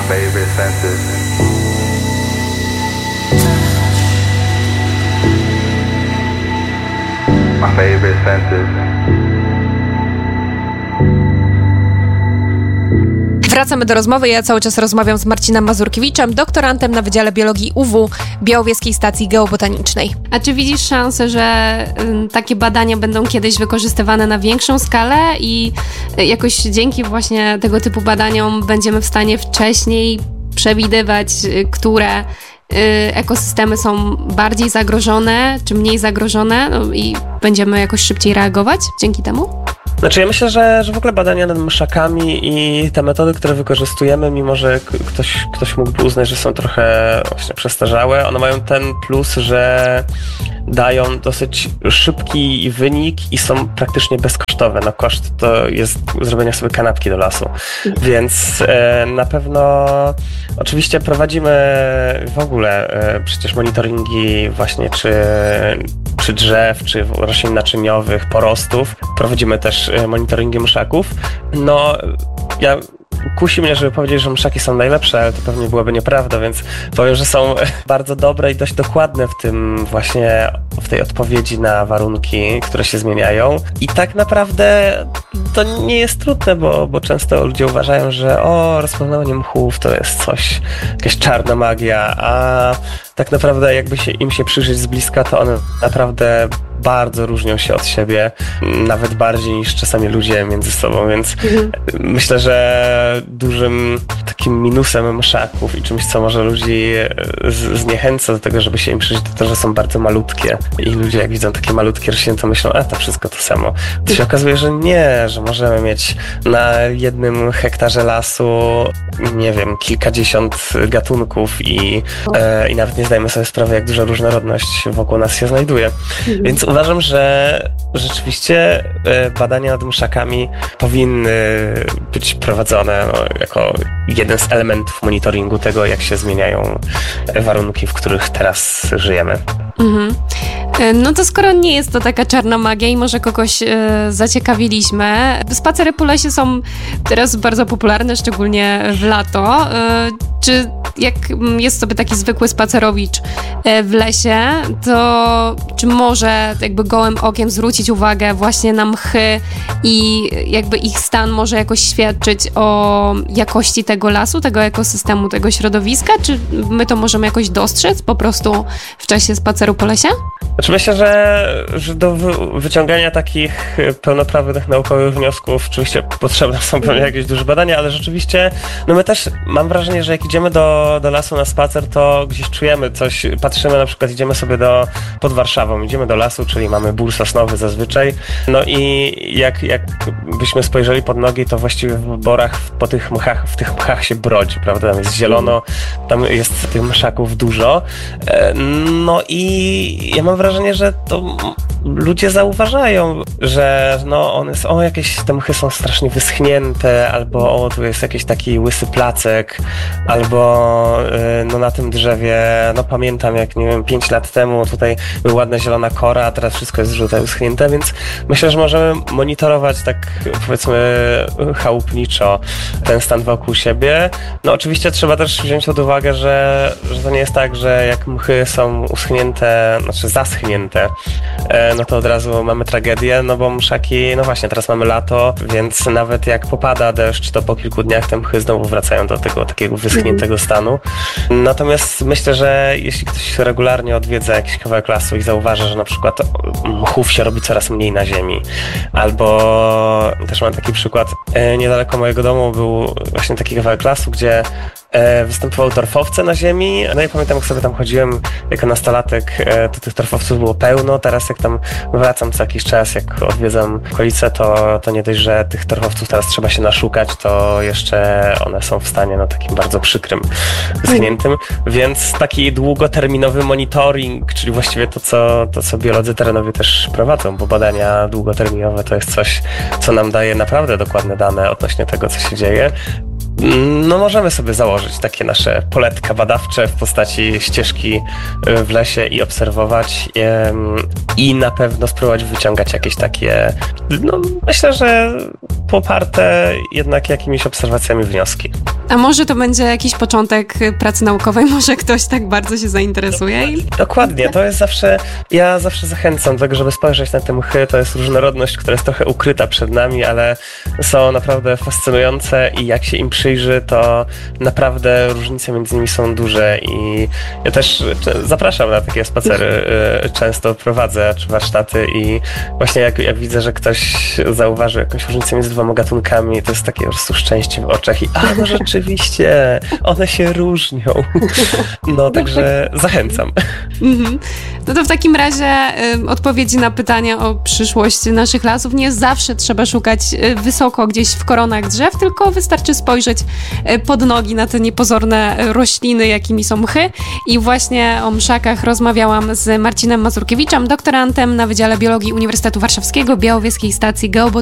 favorite senses. My favorite senses. Wracamy do rozmowy. Ja cały czas rozmawiam z Marcinem Mazurkiewiczem, doktorantem na Wydziale Biologii UW Białowieskiej Stacji Geobotanicznej. A czy widzisz szansę, że takie badania będą kiedyś wykorzystywane na większą skalę i jakoś dzięki właśnie tego typu badaniom będziemy w stanie wcześniej przewidywać, które ekosystemy są bardziej zagrożone czy mniej zagrożone, no i będziemy jakoś szybciej reagować dzięki temu? Znaczy ja myślę, że w ogóle badania nad myszakami i te metody, które wykorzystujemy, mimo że ktoś mógłby uznać, że są trochę właśnie przestarzałe, one mają ten plus, że dają dosyć szybki wynik i są praktycznie bezkosztowe. No koszt to jest zrobienia sobie kanapki do lasu. Więc na pewno oczywiście prowadzimy w ogóle przecież monitoringi właśnie czy drzew, czy roślin naczyniowych, porostów. Prowadzimy też monitoringi myszaków. No kusi mnie, żeby powiedzieć, że myszaki są najlepsze, ale to pewnie byłaby nieprawda, więc powiem, że są bardzo dobre i dość dokładne w tej odpowiedzi na warunki, które się zmieniają. I tak naprawdę to nie jest trudne, bo często ludzie uważają, że rozpoznawanie mchów to jest coś, jakaś czarna magia, a tak naprawdę jakby im się przyjrzeć z bliska, to one naprawdę bardzo różnią się od siebie, nawet bardziej niż czasami ludzie między sobą, więc myślę, że dużym takim minusem myszaków i czymś, co może ludzi zniechęca do tego, żeby się im przyjrzeć, to że są bardzo malutkie i ludzie jak widzą takie malutkie rośliny, to myślą, to wszystko to samo. To się okazuje, że nie, że możemy mieć na 1 hektarze lasu, nie wiem, kilkadziesiąt gatunków i nawet nie zdajemy sobie sprawy, jak duża różnorodność wokół nas się znajduje. Więc uważam, że rzeczywiście badania nad myszakami powinny być prowadzone jako jeden z elementów monitoringu tego, jak się zmieniają warunki, w których teraz żyjemy. No to skoro nie jest to taka czarna magia i może kogoś zaciekawiliśmy, spacery po lesie są teraz bardzo popularne, szczególnie w lato. Czy jak jest sobie taki zwykły spacerowicz w lesie, to czy może jakby gołym okiem zwrócić uwagę właśnie na mchy i jakby ich stan może jakoś świadczyć o jakości tego lasu, tego ekosystemu, tego środowiska? Czy my to możemy jakoś dostrzec po prostu w czasie spaceru po lesie? Znaczy myślę, że do wyciągania takich pełnoprawnych naukowych wniosków oczywiście potrzebne są pewnie jakieś duże badania, ale rzeczywiście my też mam wrażenie, że jak idziemy do lasu na spacer, to gdzieś czujemy coś, patrzymy na przykład, idziemy sobie pod Warszawą, idziemy do lasu, czyli mamy bór sosnowy zazwyczaj, no i jak byśmy spojrzeli pod nogi, to właściwie w borach, w tych mchach się brodzi, prawda, tam jest zielono, tam jest tych myszaków dużo, no i ja mam wrażenie, że to ludzie zauważają, że one są, jakieś te mchy są strasznie wyschnięte, albo tu jest jakiś taki łysy placek, albo na tym drzewie, pamiętam jak, nie wiem, 5 lat temu tutaj była ładna zielona kora, a teraz wszystko jest żółte, wyschnięte, więc myślę, że możemy monitorować tak, powiedzmy, chałupniczo ten stan wokół siebie. No oczywiście trzeba też wziąć pod uwagę, że to nie jest tak, że jak mchy są uschnięte, zaschnięte, no to od razu mamy tragedię, bo myszaki, właśnie teraz mamy lato, więc nawet jak popada deszcz, to po kilku dniach te mchy znowu wracają do tego takiego wyschniętego stanu. Natomiast myślę, że jeśli ktoś regularnie odwiedza jakiś kawałek lasu i zauważa, że na przykład mchów się robi coraz mniej na ziemi, albo też mam taki przykład, niedaleko mojego domu był właśnie taki kawałek lasu, gdzie występowały torfowce na ziemi, no i pamiętam, jak sobie tam chodziłem jako nastolatek, to tych torfowców było pełno, teraz jak tam wracam co jakiś czas, jak odwiedzam okolice, to nie dość, że tych torfowców teraz trzeba się naszukać, to jeszcze one są w stanie takim bardzo przykrym, wyschniętym, więc taki długoterminowy monitoring, czyli właściwie to, co biolodzy terenowi też prowadzą, bo badania długoterminowe to jest coś, co nam daje naprawdę dokładne dane odnośnie tego, co się dzieje. no możemy sobie założyć takie nasze poletka badawcze w postaci ścieżki w lesie i obserwować i na pewno spróbować wyciągać jakieś takie, no myślę, że poparte jednak jakimiś obserwacjami wnioski. A może to będzie jakiś początek pracy naukowej, może ktoś tak bardzo się zainteresuje? Dokładnie, to jest zawsze, ja zawsze zachęcam do tego, żeby spojrzeć na te mchy, to jest różnorodność, która jest trochę ukryta przed nami, ale są naprawdę fascynujące i jak się im przyjrzy, to naprawdę różnice między nimi są duże i ja też zapraszam na takie spacery, często prowadzę czy warsztaty i właśnie jak widzę, że ktoś zauważy jakąś różnicę między dwoma gatunkami, to jest takie po prostu szczęście w oczach i no rzeczywiście, one się różnią. No także zachęcam. No to w takim razie odpowiedzi na pytania o przyszłość naszych lasów nie zawsze trzeba szukać wysoko gdzieś w koronach drzew, tylko wystarczy spojrzeć pod nogi na te niepozorne rośliny, jakimi są mchy. I właśnie o mszakach rozmawiałam z Marcinem Mazurkiewiczem, doktorantem na Wydziale Biologii Uniwersytetu Warszawskiego, Białowieskiej Stacji Geobotycznej